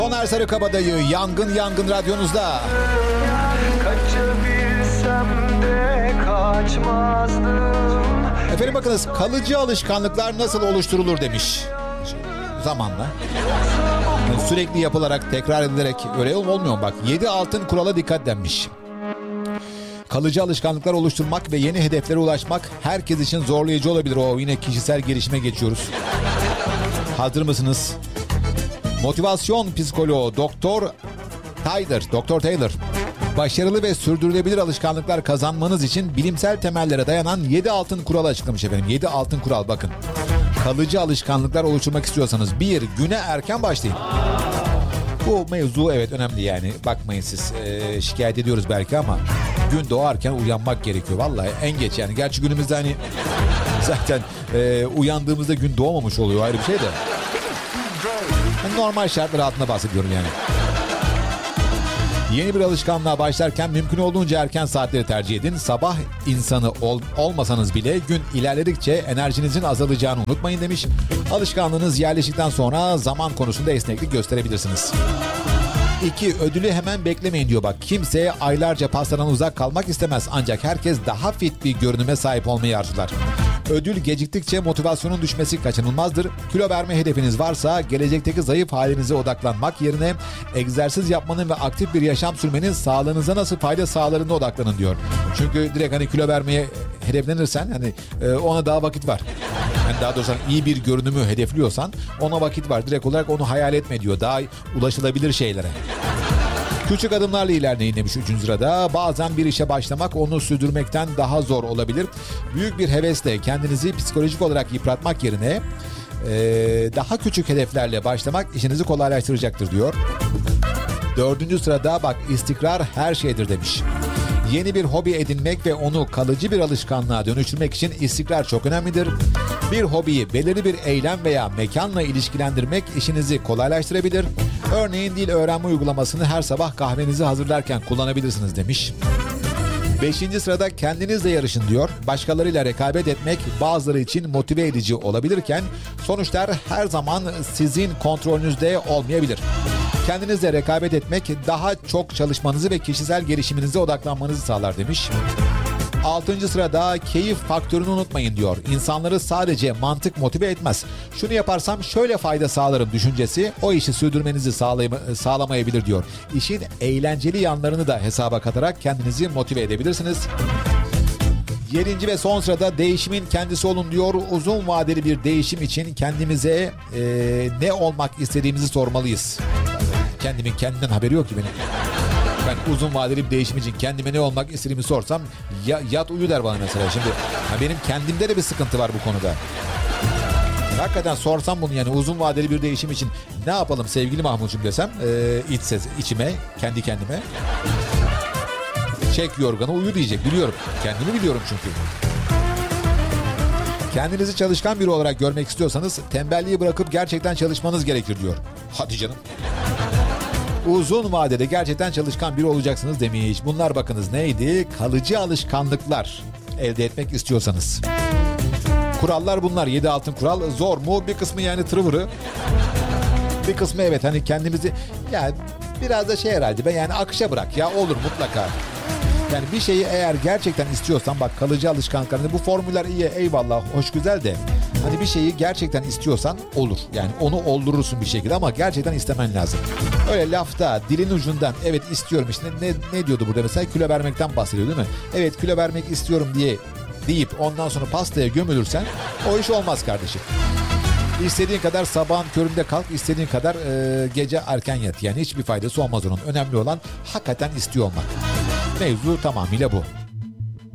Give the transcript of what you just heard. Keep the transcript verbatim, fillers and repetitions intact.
Soner Sarıkabadayı Yangın Yangın radyonuzda. Kaçabilsem de kaçmazdım. Efendim bakınız, kalıcı alışkanlıklar nasıl oluşturulur demiş. Zamanla. Yani sürekli yapılarak, tekrar edilerek, öyle olmuyor mu? Bak, yedi altın kurala dikkat denmiş. Kalıcı alışkanlıklar oluşturmak ve yeni hedeflere ulaşmak herkes için zorlayıcı olabilir. O yine kişisel gelişime geçiyoruz. Hazır mısınız? Motivasyon psikoloğu Doktor Taylor, Doktor Taylor, başarılı ve sürdürülebilir alışkanlıklar kazanmanız için bilimsel temellere dayanan yedi altın kuralı açıklamış efendim. yedi altın kural, bakın. Kalıcı alışkanlıklar oluşturmak istiyorsanız bir, güne erken başlayın. Bu mevzu evet önemli yani. Bakmayın siz, e, şikayet ediyoruz belki ama gün doğarken uyanmak gerekiyor. Vallahi en geç yani. Gerçi günümüzde hani zaten e, uyandığımızda gün doğmamış oluyor, ayrı bir şey de. Yani normal şartlar altında bahsediyorum yani. Yeni bir alışkanlığa başlarken mümkün olduğunca erken saatleri tercih edin. Sabah insanı ol, olmasanız bile gün ilerledikçe enerjinizin azalacağını unutmayın demiş. Alışkanlığınız yerleştikten sonra zaman konusunda esneklik gösterebilirsiniz. İki, ödülü hemen beklemeyin diyor bak. Kimse aylarca pastadan uzak kalmak istemez. Ancak herkes daha fit bir görünüme sahip olmayı arzular. Ödül geciktikçe motivasyonun düşmesi kaçınılmazdır. Kilo verme hedefiniz varsa gelecekteki zayıf halinize odaklanmak yerine egzersiz yapmanın ve aktif bir yaşam sürmenin sağlığınıza nasıl fayda sağlarına odaklanın diyor. Çünkü direkt hani kilo vermeye hedeflenirsen hani e, ona daha vakit var. Yani daha doğrusu iyi bir görünümü hedefliyorsan ona vakit var. Direkt olarak onu hayal etme diyor. Daha ulaşılabilir şeylere. Küçük adımlarla ilerleyin demiş üçüncü sırada. Bazen bir işe başlamak onu sürdürmekten daha zor olabilir. Büyük bir hevesle kendinizi psikolojik olarak yıpratmak yerine e, daha küçük hedeflerle başlamak işinizi kolaylaştıracaktır diyor. Dördüncü sırada bak, istikrar her şeydir demiş. Yeni bir hobi edinmek ve onu kalıcı bir alışkanlığa dönüştürmek için istikrar çok önemlidir. Bir hobiyi belirli bir eylem veya mekanla ilişkilendirmek işinizi kolaylaştırabilir. Örneğin dil öğrenme uygulamasını her sabah kahvenizi hazırlarken kullanabilirsiniz demiş. Beşinci sırada kendinizle yarışın diyor. Başkalarıyla rekabet etmek bazıları için motive edici olabilirken sonuçlar her zaman sizin kontrolünüzde olmayabilir. Kendinizle rekabet etmek daha çok çalışmanızı ve kişisel gelişiminize odaklanmanızı sağlar demiş. Altıncı sırada keyif faktörünü unutmayın diyor. İnsanları sadece mantık motive etmez. Şunu yaparsam şöyle fayda sağlarım düşüncesi o işi sürdürmenizi sağlay- sağlamayabilir diyor. İşin eğlenceli yanlarını da hesaba katarak kendinizi motive edebilirsiniz. Yedinci ve son sırada değişimin kendisi olun diyor. Uzun vadeli bir değişim için kendimize e, ne olmak istediğimizi sormalıyız. Kendimin kendinden haberi yok ki benim. Ben uzun vadeli bir değişim için kendime ne olmak istediğimi sorsam ya, yat uyu der bana mesela. Şimdi ya benim kendimde de bir sıkıntı var bu konuda. Hakikaten sorsam bunu yani uzun vadeli bir değişim için ne yapalım sevgili Mahmut'cum desem e, iç ses, içime kendi kendime çek yorganı uyu diyecek, biliyorum. Kendimi biliyorum çünkü. Kendinizi çalışkan biri olarak görmek istiyorsanız tembelliği bırakıp gerçekten çalışmanız gerekir diyor. Hadi canım. Uzun vadede gerçekten çalışkan biri olacaksınız demiş. Bunlar bakınız neydi? Kalıcı alışkanlıklar elde etmek istiyorsanız. Kurallar bunlar. yedi altın kural. Zor mu? Bir kısmı yani tırıvırı. Bir kısmı evet hani kendimizi yani biraz da şey herhalde ben yani akışa bırak ya, olur mutlaka. Yani bir şeyi eğer gerçekten istiyorsan bak, kalıcı alışkanlıklarında bu formüller iyi, eyvallah, hoş güzel de hani bir şeyi gerçekten istiyorsan olur. Yani onu oldurursun bir şekilde ama gerçekten istemen lazım. Öyle lafta dilin ucundan evet istiyorum işte ne, ne diyordu burada mesela, kilo vermekten bahsediyor değil mi? Evet kilo vermek istiyorum diye deyip ondan sonra pastaya gömülürsen o iş olmaz kardeşim. İstediğin kadar sabahın köründe kalk, istediğin kadar e, gece erken yat. Yani hiçbir faydası olmaz onun. Önemli olan hakikaten istiyor olmak. Mevzu tamamıyla bu.